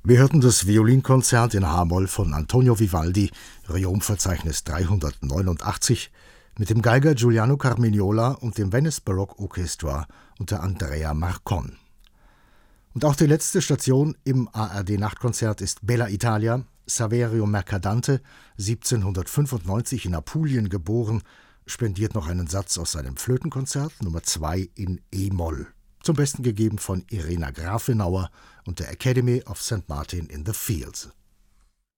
Wir hörten das Violinkonzert in H-Moll von Antonio Vivaldi, Reaume-Verzeichnis 389, mit dem Geiger Giuliano Carmignola und dem Venice Baroque Orchestra unter Andrea Marcon. Und auch die letzte Station im ARD-Nachtkonzert ist Bella Italia. Saverio Mercadante, 1795 in Apulien geboren, spendiert noch einen Satz aus seinem Flötenkonzert Nummer 2 in E-Moll. Zum Besten gegeben von Irena Grafenauer und der Academy of St. Martin in the Fields.